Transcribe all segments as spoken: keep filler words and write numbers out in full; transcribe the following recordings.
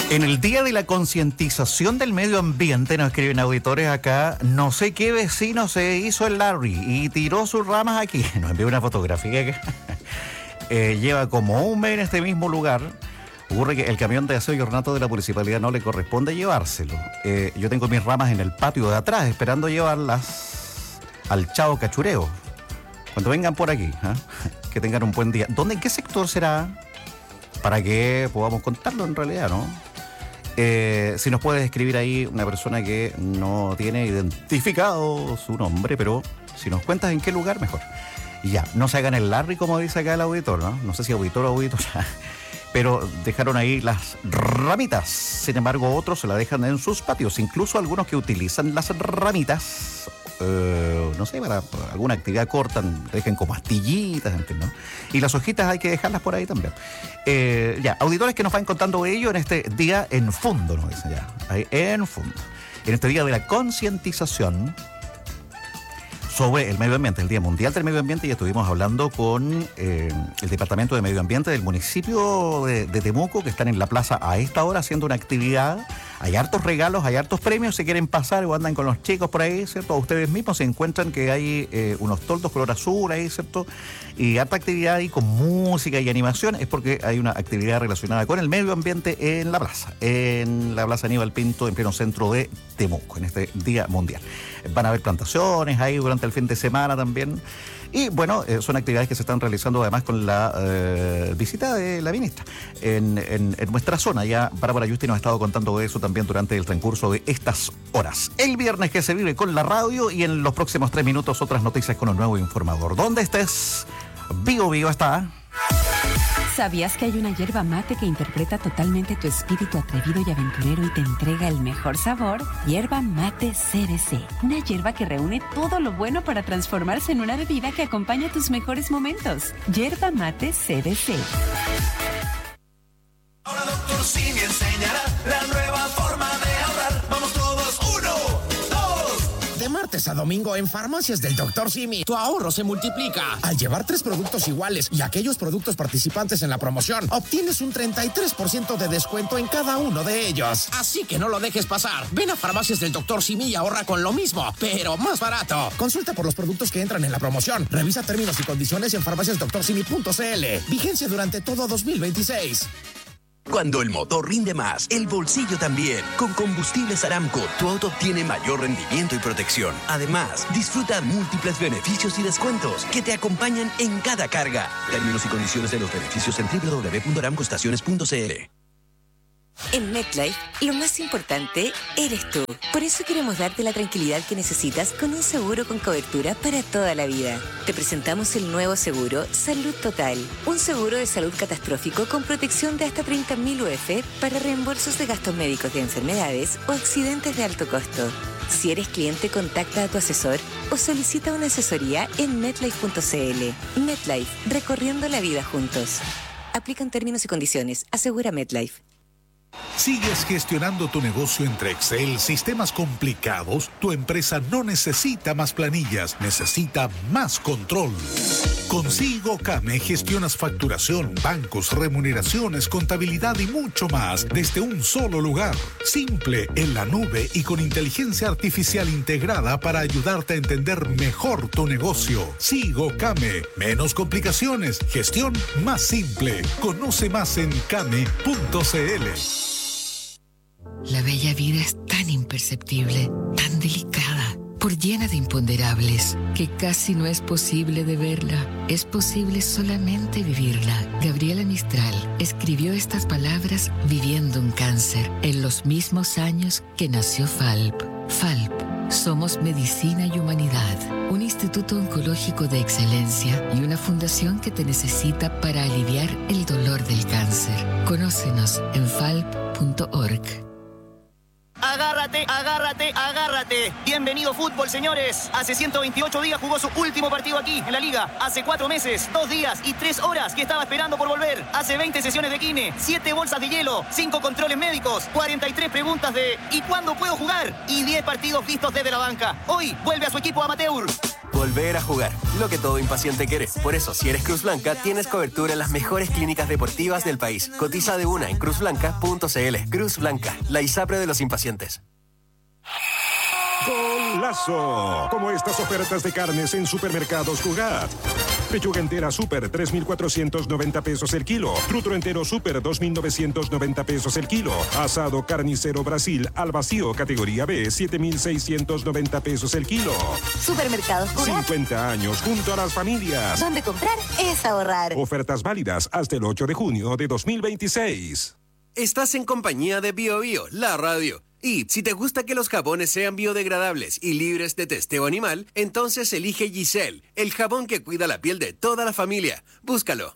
En el día de la concientización del medio ambiente, nos escriben auditores acá, no sé qué vecino se hizo el Larry y tiró sus ramas aquí. Nos envió una fotografía que eh, lleva como un mes en este mismo lugar. Ocurre que el camión de aseo y ornato de la municipalidad no le corresponde llevárselo. Eh, yo tengo mis ramas en el patio de atrás esperando llevarlas al Chao Cachureo. Cuando vengan por aquí, ¿eh? Que tengan un buen día. ¿Dónde, en qué sector será? Para que podamos contarlo en realidad, ¿no? Eh, si nos puedes escribir ahí una persona que no tiene identificado su nombre, pero si nos cuentas en qué lugar, mejor. Y ya, no se hagan el Larry como dice acá el auditor, ¿no? No sé si auditor o auditora, pero dejaron ahí las ramitas. Sin embargo, otros se la dejan en sus patios, incluso algunos que utilizan las ramitas, eh, no sé, para, para alguna actividad cortan, dejan como astillitas, en fin, ¿no? Y las hojitas hay que dejarlas por ahí también. Eh, ya, auditores que nos van contando ello en este día en fondo, nos dicen ya, ahí en fondo. En este día de la concientización sobre el medio ambiente, el Día Mundial del Medio Ambiente, y estuvimos hablando con eh, el Departamento de Medio Ambiente del municipio de, de Temuco, que están en la plaza a esta hora haciendo una actividad. Hay hartos regalos, hay hartos premios, si quieren pasar o andan con los chicos por ahí, ¿cierto? A ustedes mismos se encuentran que hay eh, unos toldos color azul ahí, ¿cierto? Y harta actividad ahí con música y animación, es porque hay una actividad relacionada con el medio ambiente en la plaza, en la plaza Aníbal Pinto, en pleno centro de Temuco, en este Día Mundial. Van a haber plantaciones ahí durante el fin de semana también. Y bueno, eh, son actividades que se están realizando además con la eh, visita de la ministra en, en, en nuestra zona. Ya Bárbara Yusti nos ha estado contando eso también durante el transcurso de estas horas. El viernes que se vive con la radio, y en los próximos tres minutos otras noticias con un nuevo informador. ¿Dónde estés? Bio Bio está. ¿Sabías que hay una yerba mate que interpreta totalmente tu espíritu atrevido y aventurero y te entrega el mejor sabor? Yerba Mate C B C. Una yerba que reúne todo lo bueno para transformarse en una bebida que acompaña tus mejores momentos. Yerba Mate C B C. Ahora Doctor Simi enseñará la nueva forma de ahorrar. Vamos todos, uno, dos. De martes a domingo en Farmacias del Doctor Simi, tu ahorro se multiplica. Al llevar tres productos iguales y aquellos productos participantes en la promoción, obtienes un treinta y tres por ciento de descuento en cada uno de ellos. Así que no lo dejes pasar. Ven a Farmacias del Doctor Simi y ahorra con lo mismo, pero más barato. Consulta por los productos que entran en la promoción. Revisa términos y condiciones en farmacias doctor simi punto c l. Vigencia durante todo dos mil veintiséis. Cuando el motor rinde más, el bolsillo también. Con Combustibles Aramco, tu auto obtiene mayor rendimiento y protección. Además, disfruta múltiples beneficios y descuentos que te acompañan en cada carga. Términos y condiciones de los beneficios en doble u doble u doble u punto aramco estaciones punto c l. En MetLife, lo más importante eres tú. Por eso queremos darte la tranquilidad que necesitas con un seguro con cobertura para toda la vida. Te presentamos el nuevo seguro Salud Total. Un seguro de salud catastrófico con protección de hasta treinta mil U F para reembolsos de gastos médicos de enfermedades o accidentes de alto costo. Si eres cliente, contacta a tu asesor o solicita una asesoría en metlife punto c l. MetLife, recorriendo la vida juntos. Aplican términos y condiciones. Asegura MetLife. ¿Sigues gestionando tu negocio entre Excel, sistemas complicados? Tu empresa no necesita más planillas, necesita más control. Con SigoCame gestionas facturación, bancos, remuneraciones, contabilidad y mucho más desde un solo lugar. Simple, en la nube y con inteligencia artificial integrada para ayudarte a entender mejor tu negocio. SigoCame, menos complicaciones, gestión más simple. Conoce más en came punto c l. La bella vida es tan imperceptible, tan delicada, por llena de imponderables, que casi no es posible de verla. Es posible solamente vivirla. Gabriela Mistral escribió estas palabras viviendo un cáncer en los mismos años que nació F A L P. F A L P. Somos Medicina y Humanidad, un instituto oncológico de excelencia y una fundación que te necesita para aliviar el dolor del cáncer. Conócenos en falp punto org. Agárrate, agárrate, agárrate. Bienvenido fútbol, señores. Hace ciento veintiocho días jugó su último partido aquí, en la Liga. Hace cuatro meses, dos días y tres horas que estaba esperando por volver. Hace veinte sesiones de kine, siete bolsas de hielo, cinco controles médicos, cuarenta y tres preguntas de ¿y cuándo puedo jugar? Y diez partidos vistos desde la banca. Hoy vuelve a su equipo amateur. volver a jugar, lo que todo impaciente quiere. Por eso, si eres Cruz Blanca, tienes cobertura en las mejores clínicas deportivas del país. Cotiza de una en cruz blanca punto c l. Cruz Blanca, la ISAPRE de los impacientes. ¡Golazo! Como estas ofertas de carnes en Supermercados Jugat. Pechuga entera Super, tres mil cuatrocientos noventa pesos el kilo. Trutro entero Super, dos mil novecientos noventa pesos el kilo. Asado carnicero Brasil al vacío categoría B, siete mil seiscientos noventa pesos el kilo. Supermercados Jugat. cincuenta años junto a las familias. Donde comprar es ahorrar. Ofertas válidas hasta el ocho de junio de dos mil veintiséis. Estás en compañía de Bio Bio, la radio. Y si te gusta que los jabones sean biodegradables y libres de testeo animal, entonces elige Giselle, el jabón que cuida la piel de toda la familia. Búscalo.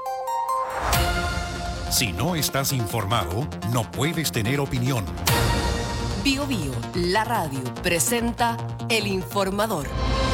Si no estás informado, no puedes tener opinión. Bio Bio, la radio, presenta El Informador.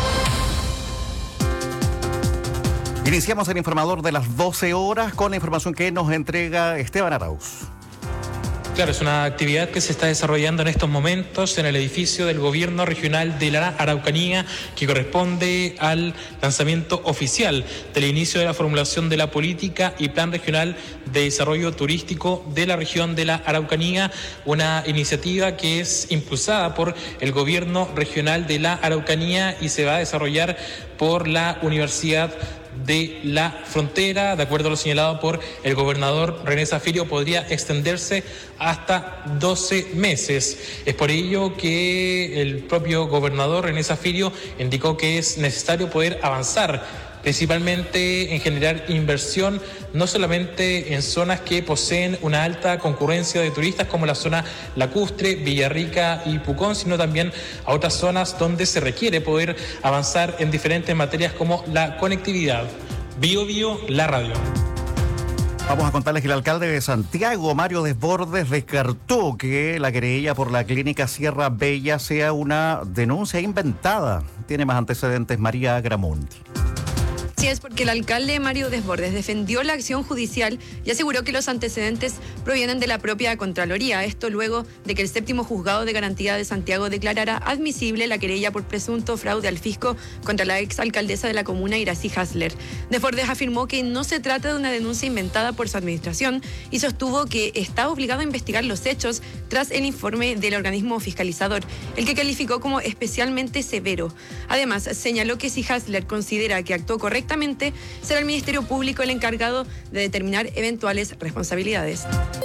Iniciamos el informador de las doce horas con la información que nos entrega Esteban Arauz. Claro, es una actividad que se está desarrollando en estos momentos en el edificio del Gobierno Regional de la Araucanía, que corresponde al lanzamiento oficial del inicio de la formulación de la política y plan regional de desarrollo turístico de la región de la Araucanía, una iniciativa que es impulsada por el Gobierno Regional de la Araucanía y se va a desarrollar por la Universidad de la Frontera. De acuerdo a lo señalado por el gobernador René Zaffirio, podría extenderse hasta doce meses. Es por ello que el propio gobernador René Zaffirio indicó que es necesario poder avanzar principalmente en generar inversión, no solamente en zonas que poseen una alta concurrencia de turistas como la zona lacustre, Villarrica y Pucón, sino también a otras zonas donde se requiere poder avanzar en diferentes materias como la conectividad. Bio Bio, la radio. Vamos a contarles que el alcalde de Santiago, Mario Desbordes, descartó que la querella por la clínica Sierra Bella sea una denuncia inventada. Tiene más antecedentes María Agramonti. Sí, es porque el alcalde Mario Desbordes defendió la acción judicial y aseguró que los antecedentes provienen de la propia Contraloría. Esto luego de que el séptimo juzgado de garantía de Santiago declarara admisible la querella por presunto fraude al fisco contra la exalcaldesa de la comuna, Iracy Hasler. Desbordes afirmó que no se trata de una denuncia inventada por su administración y sostuvo que está obligado a investigar los hechos tras el informe del organismo fiscalizador, el que calificó como especialmente severo. Además, señaló que si Hasler considera que actuó correctamente, será el Ministerio Público el encargado de determinar eventuales responsabilidades.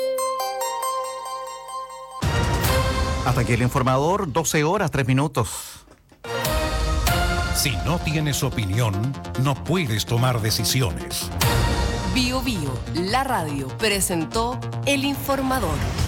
Hasta aquí el informador, doce horas, tres minutos. Si no tienes opinión, no puedes tomar decisiones. Bio Bio, la radio, presentó El Informador.